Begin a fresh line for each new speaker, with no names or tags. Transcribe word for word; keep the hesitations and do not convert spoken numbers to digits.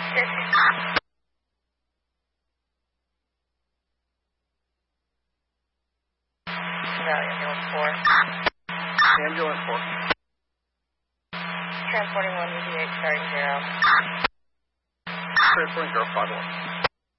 Valley Ambulance four.
Ambulance four.
Transporting one U V H starting zero.
Transporting zero five one.